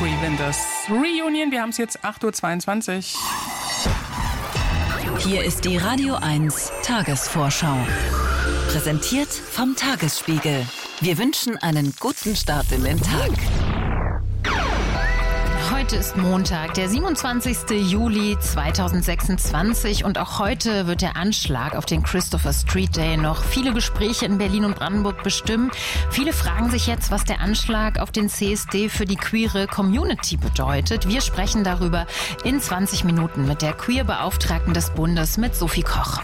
Three Winters Reunion. Wir haben es jetzt 8.22 Uhr. Hier ist die Radio 1 Tagesvorschau. Präsentiert vom Tagesspiegel. Wir wünschen einen guten Start in den Tag. Heute ist Montag, der 27. Juli 2026 und auch heute wird der Anschlag auf den Christopher Street Day noch viele Gespräche in Berlin und Brandenburg bestimmen. Viele fragen sich jetzt, was der Anschlag auf den CSD für die queere Community bedeutet. Wir sprechen darüber in 20 Minuten mit der Queer-Beauftragten des Bundes, mit Sophie Koch.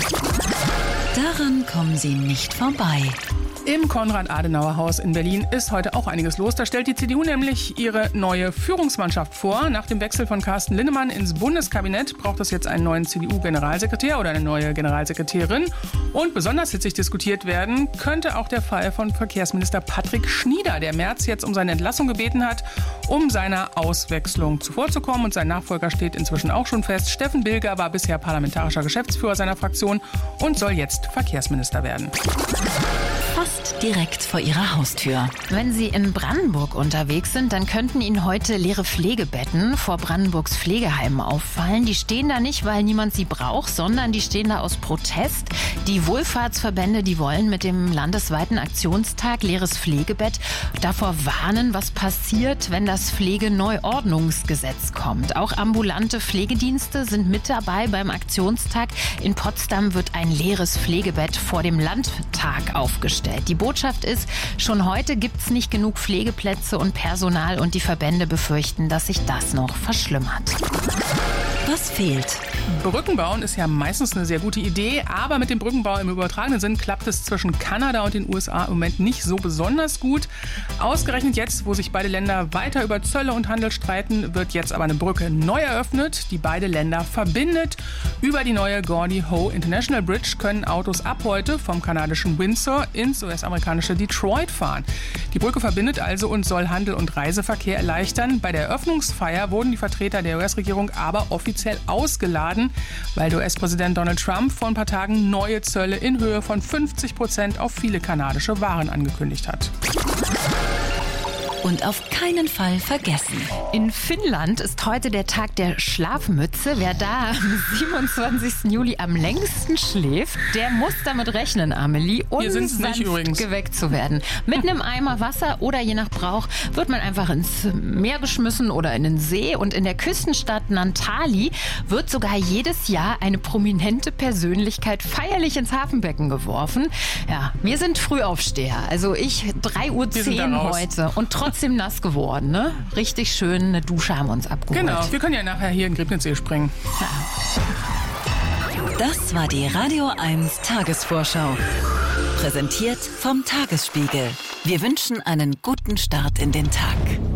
Daran kommen Sie nicht vorbei. Im Konrad-Adenauer-Haus in Berlin ist heute auch einiges los. Da stellt die CDU nämlich ihre neue Führungsmannschaft vor. Nach dem Wechsel von Carsten Linnemann ins Bundeskabinett braucht es jetzt einen neuen CDU-Generalsekretär oder eine neue Generalsekretärin. Und besonders hitzig diskutiert werden könnte auch der Fall von Verkehrsminister Patrick Schnieder, der Merz jetzt um seine Entlassung gebeten hat, um seiner Auswechslung zuvorzukommen. Und sein Nachfolger steht inzwischen auch schon fest. Steffen Bilger war bisher parlamentarischer Geschäftsführer seiner Fraktion und soll jetzt Verkehrsminister werden. Fast direkt vor Ihrer Haustür. Wenn Sie in Brandenburg unterwegs sind, dann könnten Ihnen heute leere Pflegebetten vor Brandenburgs Pflegeheimen auffallen. Die stehen da nicht, weil niemand sie braucht, sondern die stehen da aus Protest. Die Wohlfahrtsverbände, die wollen mit dem landesweiten Aktionstag leeres Pflegebett davor warnen, was passiert, wenn das Pflegeneuordnungsgesetz kommt. Auch ambulante Pflegedienste sind mit dabei beim Aktionstag. In Potsdam wird ein leeres Pflegebett vor dem Landtag aufgestellt. Die Botschaft ist, schon heute gibt es nicht genug Pflegeplätze und Personal und die Verbände befürchten, dass sich das noch verschlimmert. Was fehlt? Brücken bauen ist ja meistens eine sehr gute Idee, aber mit dem Brückenbau im übertragenen Sinn klappt es zwischen Kanada und den USA im Moment nicht so besonders gut. Ausgerechnet jetzt, wo sich beide Länder weiter über Zölle und Handel streiten, wird jetzt aber eine Brücke neu eröffnet, die beide Länder verbindet. Über die neue Gordie Howe International Bridge können Autos ab heute vom kanadischen Windsor ins US-amerikanische Detroit fahren. Die Brücke verbindet also und soll Handel und Reiseverkehr erleichtern. Bei der Eröffnungsfeier wurden die Vertreter der US-Regierung aber offiziell ausgeladen, weil der US-Präsident Donald Trump vor ein paar Tagen neue Zölle in Höhe von 50% auf viele kanadische Waren angekündigt hat. Und auf keinen Fall vergessen. In Finnland ist heute der Tag der Schlafmütze. Wer da am 27. Juli am längsten schläft, der muss damit rechnen, Amelie, unsanft geweckt zu werden. Mit einem Eimer Wasser oder je nach Brauch wird man einfach ins Meer geschmissen oder in den See. Und in der Küstenstadt Naantali wird sogar jedes Jahr eine prominente Persönlichkeit feierlich ins Hafenbecken geworfen. Ja, wir sind Frühaufsteher. Also ich 3:10 Uhr heute und trotzdem nass geworden, ne? Richtig schön, eine Dusche haben wir uns abgeholt. Genau, wir können ja nachher hier in Griebnitzsee springen. Ja. Das war die Radio 1 Tagesvorschau. Präsentiert vom Tagesspiegel. Wir wünschen einen guten Start in den Tag.